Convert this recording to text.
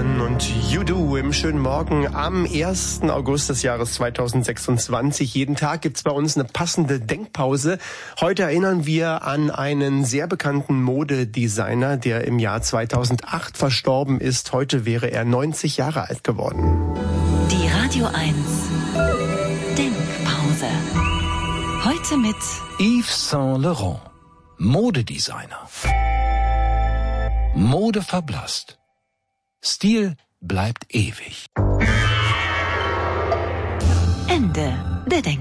Sheeran und You Do im schönen Morgen am 1. August des Jahres 2026. Jeden Tag gibt's bei uns eine passende Denkpause. Heute erinnern wir an einen sehr bekannten Modedesigner, der im Jahr 2008 verstorben ist. Heute wäre er 90 Jahre alt geworden. Die Radio 1 Denkpause. Heute mit Yves Saint Laurent, Modedesigner. Mode verblasst. Stil bleibt ewig. Ende der Denkpause.